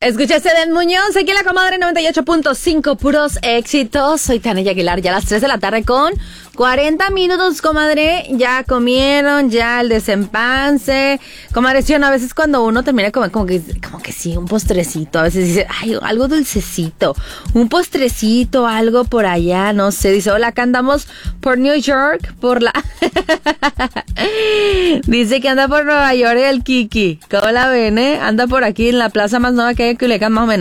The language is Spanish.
Escuchaste Den Muñoz, aquí en la comadre 98.5, puros éxitos. Soy Tania Aguilar, ya a las 3 de la tarde con 40 minutos, comadre. Ya comieron, ya el desempance. Comadre, sí, a veces cuando uno termina de comer, como que sí, un postrecito. A veces dice, ay, algo dulcecito. Un postrecito, algo por allá, no sé. Dice, hola, acá andamos por New York, por la... Dice que anda por Nueva York el Kiki. ¿Cómo la ven, Anda por aquí en la plaza más nueva que hay en Culiacán, más o menos.